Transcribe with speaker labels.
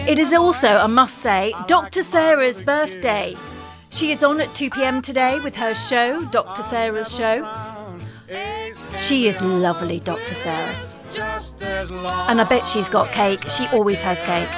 Speaker 1: It is also, I must say, Dr. Sarah's birthday. She is on at 2 p.m. today with her show, Dr. Sarah's Show. She is lovely, Dr. Sarah. And I bet she's got cake. She always has cake.